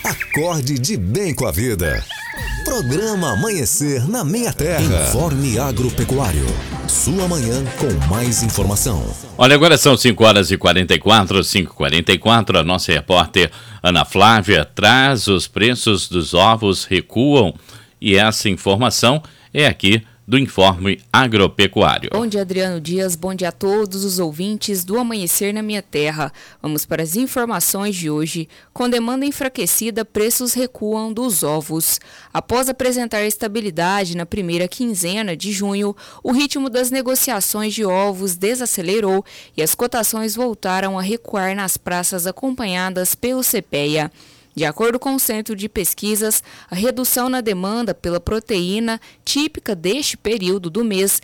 Acorde de bem com a vida. Programa Amanhecer na Minha Terra. Informe Agropecuário. Sua manhã com mais informação. Olha, agora são 5h44. A nossa repórter Ana Flávia traz os preços dos ovos recuam. E essa informação é aqui do Informe Agropecuário. Bom dia, Adriano Dias. Bom dia a todos os ouvintes do Amanhecer na Minha Terra. Vamos para as informações de hoje. Com demanda enfraquecida, preços recuam dos ovos. Após apresentar estabilidade na primeira quinzena de junho, o ritmo das negociações de ovos desacelerou e as cotações voltaram a recuar nas praças acompanhadas pelo CPEA. De acordo com o Centro de Pesquisas, a redução na demanda pela proteína típica deste período do mês